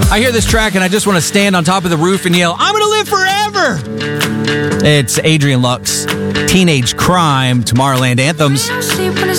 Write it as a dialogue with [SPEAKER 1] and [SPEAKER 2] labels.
[SPEAKER 1] I hear this track and I just want to stand on top of the roof and yell, I'm going to live forever. It's Adrian Lux, Teenage Crime, Tomorrowland Anthems.